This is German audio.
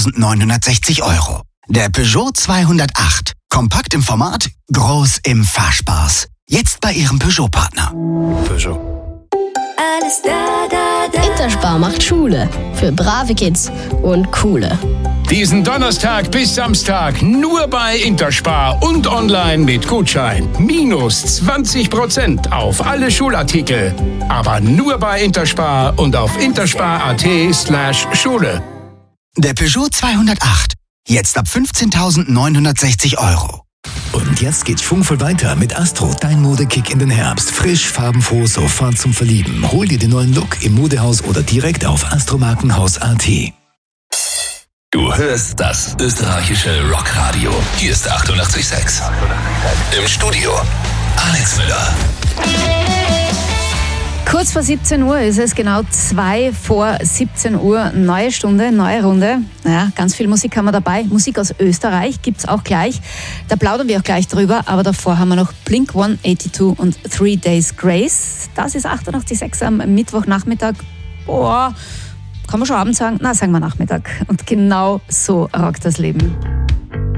15.960 €. Der Peugeot 208. Kompakt im Format, groß im Fahrspaß. Jetzt bei Ihrem Peugeot-Partner. Peugeot. Alles da. Interspar macht Schule für brave Kids und coole. Diesen Donnerstag bis Samstag nur bei Interspar und online mit Gutschein. Minus 20% auf alle Schulartikel. Aber nur bei Interspar und auf interspar.at/Schule. Der Peugeot 208. Jetzt ab 15.960 €. Und jetzt geht's schwungvoll weiter mit Astro, dein Modekick in den Herbst. Frisch, farbenfroh, sofort zum Verlieben. Hol dir den neuen Look im Modehaus oder direkt auf astromarkenhaus.at. Du hörst das österreichische Rockradio. Hier ist 88,6. Im Studio Alex Müller. Kurz vor 17 Uhr ist es, genau 2 vor 17 Uhr. Neue Stunde, neue Runde. Ja, ganz viel Musik haben wir dabei. Musik aus Österreich gibt's auch gleich. Da plaudern wir auch gleich drüber. Aber davor haben wir noch Blink-182 und 3 Days Grace. Das ist 88,6 am Mittwochnachmittag. Boah, kann man schon Abend sagen? Na, sagen wir Nachmittag. Und genau so rockt das Leben.